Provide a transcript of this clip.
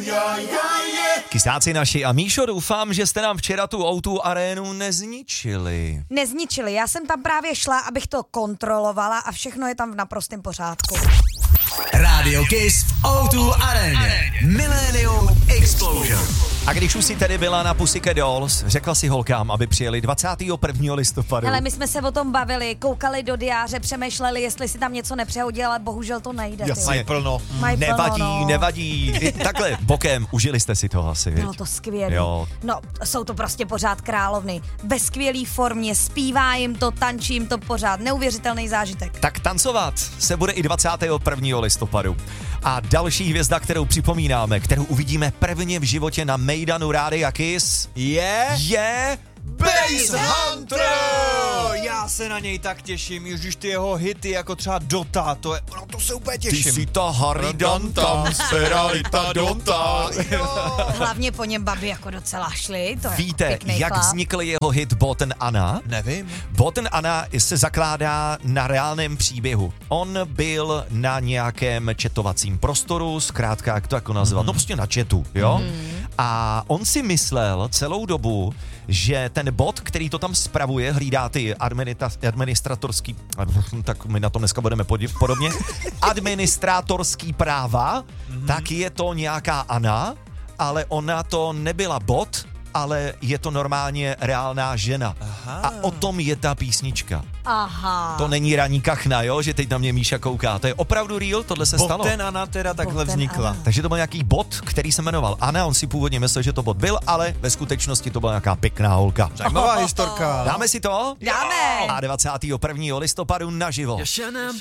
Kysáci naši a Míšo, doufám, že jste nám včera tu O2 arénu nezničili. Nezničili, já jsem tam právě šla, abych to kontrolovala a všechno je tam v naprostém pořádku. Radio Kiss v O2 aréně. Millennium Explosion. A když už si tedy byla na Pussycat Dolls, řekla si holkám, aby přijeli 21. listopadu. Hele, my jsme se o tom bavili, koukali do diáře, přemýšleli, jestli si tam něco nepřehodili, ale bohužel to nejde. Jasně, plno. Nevadí. Takhle, bokem, užili jste si to asi, Bylo to skvělé. No, jsou to prostě pořád královny. Ve skvělé formě, zpívá jim to, tančí jim to pořád. Neuvěřitelný zážitek. Tak tancovat se bude i 21. listopadu. A další hvězda, kterou připomínáme, kterou uvidíme prvně v životě na mejdanu Rádia Kiss, je Bass Hunter! Já se na něj tak těším, ježiš, ty jeho hity jako třeba Dota, to se úplně těším. Ty jsi ta Harry Dantam, Speralita Dota. Hlavně po něm babi jako docela šly. To je Víte, pěkný jak chlap. vznikl jeho hit Boten Anna? Nevím. Boten Anna se zakládá na reálném příběhu. On byl na nějakém chatovacím prostoru, zkrátka, jak to jako nazvat, no prostě na chatu, jo? A on si myslel celou dobu, že ten bot, který to tam spravuje, hlídá ty administratorský, tak my na tom dneska budeme podobně, administrátorský práva, tak je to nějaká Anna, ale ona to nebyla bot, ale je to normálně reálná žena. Aha. A o tom je ta písnička. Aha. To není ranní kachna, jo, že teď na mě Míša kouká. To je opravdu real, tohle se stalo. Boten Anna teda takhle vznikla. Anna. Takže to byl nějaký bot, který se jmenoval Anna, on si původně myslel, že to bot byl, ale ve skutečnosti to byla nějaká pěkná holka. Zajímavá historka. Dáme si to? Dáme. A 21. listopadu naživo.